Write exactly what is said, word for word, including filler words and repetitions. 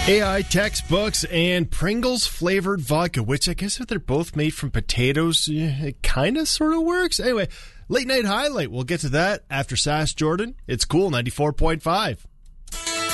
A I textbooks and Pringles flavored vodka, which I guess if they're both made from potatoes, it kind of sort of works. Anyway, late night highlight. We'll get to that after Sass Jordan. It's Cool ninety-four point five.